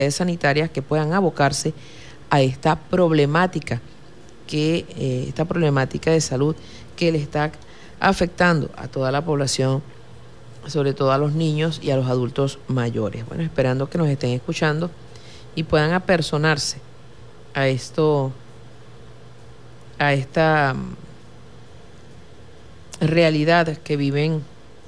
sanitarias que puedan abocarse a esta problemática de salud que le está afectando a toda la población, sobre todo a los niños y a los adultos mayores. Bueno, esperando que nos estén escuchando y puedan apersonarse a esta realidad que viven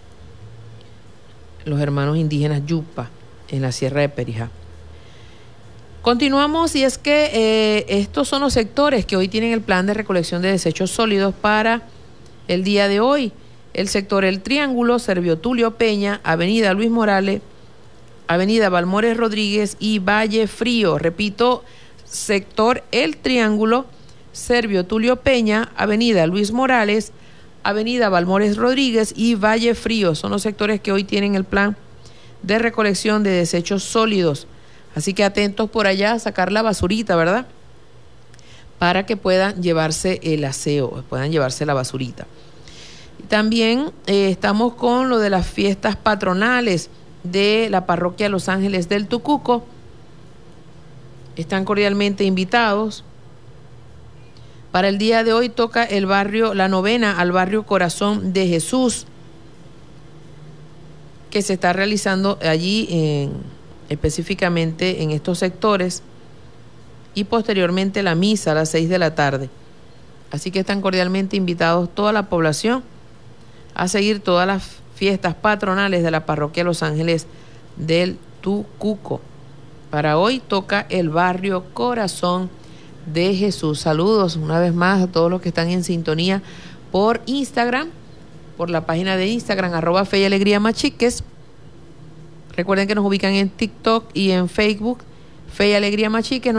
los hermanos indígenas Yupa en la Sierra de Perijá. Continuamos, y es que estos son los sectores que hoy tienen el plan de recolección de desechos sólidos para el día de hoy. El sector El Triángulo, Servio Tulio Peña, Avenida Luis Morales, Avenida Balmores Rodríguez y Valle Frío. Repito, sector El Triángulo, Servio Tulio Peña, Avenida Luis Morales, Avenida Balmores Rodríguez y Valle Frío. Son los sectores que hoy tienen el plan de recolección de desechos sólidos. Así que atentos por allá a sacar la basurita, ¿verdad? Para que puedan llevarse el aseo, puedan llevarse la basurita. También estamos con lo de las fiestas patronales de la parroquia Los Ángeles del Tucuco. Están cordialmente invitados. Para el día de hoy toca la novena al barrio Corazón de Jesús, que se está realizando allí específicamente en estos sectores, y posteriormente la misa a las 6 de la tarde. Así que están cordialmente invitados toda la población a seguir todas las fiestas patronales de la parroquia Los Ángeles del Tucuco. Para hoy toca el barrio Corazón de Jesús. Saludos una vez más a todos los que están en sintonía por Instagram, por la página de Instagram @Fe y Alegría Machiques. Recuerden que nos ubican en TikTok y en Facebook, Fe y Alegría Machiques.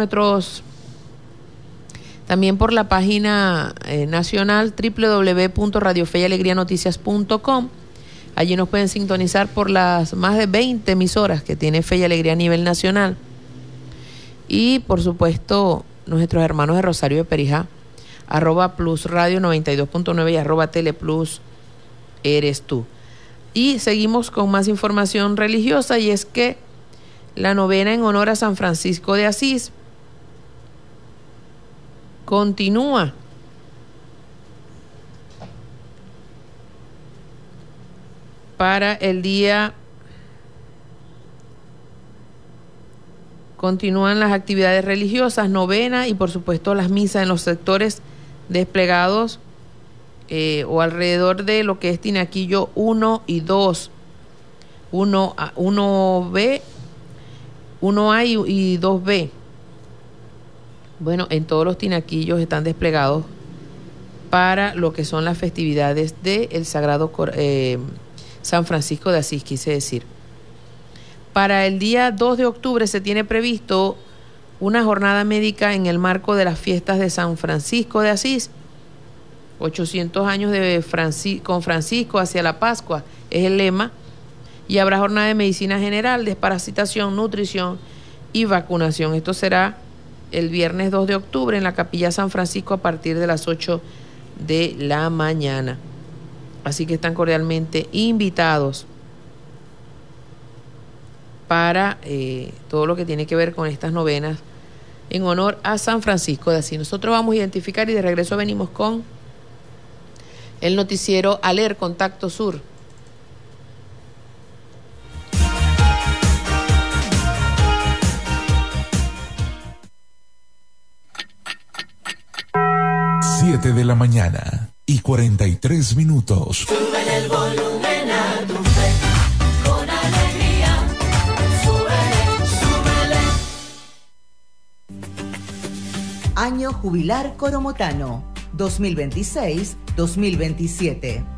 También por la página nacional www.radiofeyalegrianoticias.com. Allí nos pueden sintonizar por las más de 20 emisoras que tiene Fe y Alegría a nivel nacional. Y por supuesto, nuestros hermanos de Rosario de Perijá, @Plus Radio 92.9 y @Teleplus eres tú. Y seguimos con más información religiosa, y es que la novena en honor a San Francisco de Asís continúa. Continúan las actividades religiosas, novena y por supuesto las misas en los sectores desplegados o alrededor de lo que es Tinaquillo 1 y 2, 1B, 1A y 2B. Bueno, en todos los tinaquillos están desplegados para lo que son las festividades del Sagrado San Francisco de Asís, quise decir. Para el día 2 de octubre se tiene previsto una jornada médica en el marco de las fiestas de San Francisco de Asís. 800 años con Francisco hacia la Pascua es el lema, y habrá jornada de medicina general, desparasitación, nutrición y vacunación. Esto será el viernes 2 de octubre en la Capilla San Francisco a partir de las 8 de la mañana. Así que están cordialmente invitados para todo lo que tiene que ver con estas novenas en honor a San Francisco de Asís. Nosotros vamos a identificar y de regreso venimos con el noticiero Aler Contacto Sur. Siete de la mañana y 43 minutos. Sube el volumen a tu fe, con alegría. Súbele, súbele. Año Jubilar Coromotano 2026-2027.